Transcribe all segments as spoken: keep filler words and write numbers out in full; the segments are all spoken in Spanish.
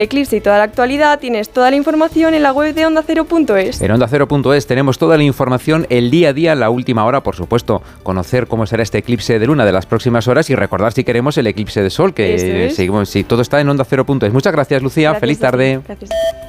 Eclipse y toda la actualidad, tienes toda la información en la web de onda cero punto es. En onda cero punto es tenemos toda la información, el día a día, la última hora, por supuesto, conocer cómo será este eclipse de luna de las próximas horas y recordar si queremos el eclipse de sol, que es. seguimos, sí, todo está en onda cero punto es. Muchas gracias, Lucía, Gracias, feliz tarde. Gracias.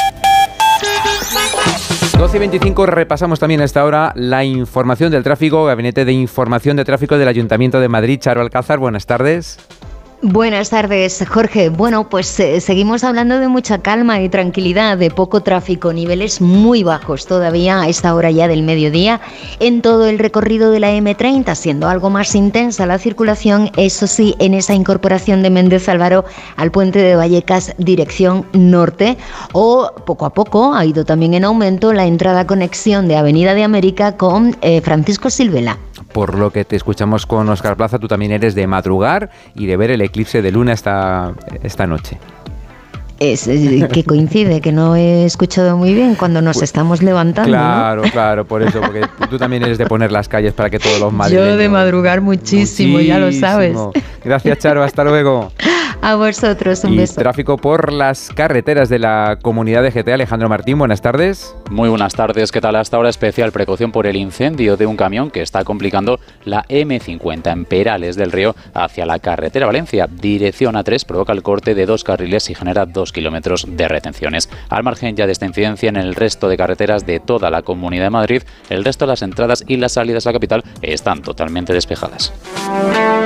doce y veinticinco, repasamos también a esta hora la información del tráfico, Gabinete de Información de Tráfico del Ayuntamiento de Madrid. Charo Alcázar, buenas tardes. Buenas tardes, Jorge. Bueno, pues eh, seguimos hablando de mucha calma y tranquilidad, de poco tráfico, niveles muy bajos todavía a esta hora ya del mediodía en todo el recorrido de la eme treinta, siendo algo más intensa la circulación, eso sí, en esa incorporación de Méndez Álvaro al puente de Vallecas dirección norte, o poco a poco ha ido también en aumento la entrada conexión de Avenida de América con eh, Francisco Silvela. Por lo que te escuchamos con Óscar Plaza, tú también eres de madrugar y de ver el eclipse de luna esta, esta noche. Es eh, que coincide, que no he escuchado muy bien cuando nos pues, estamos levantando. Claro, ¿no? claro, por eso, porque tú también eres de poner las calles para que todos los madrileños... Yo de madrugar muchísimo, muchísimo, ya lo sabes. Gracias, Charo, hasta luego. A vosotros, un y beso. Tráfico por las carreteras de la comunidad de G T. Alejandro Martín, buenas tardes. Muy buenas tardes, ¿qué tal? Hasta ahora especial precaución por el incendio de un camión que está complicando la eme cincuenta en Perales del Río hacia la carretera Valencia. Dirección A tres provoca el corte de dos carriles y genera dos kilómetros de retenciones. Al margen ya de esta incidencia, en el resto de carreteras de toda la Comunidad de Madrid, el resto de las entradas y las salidas a la capital están totalmente despejadas.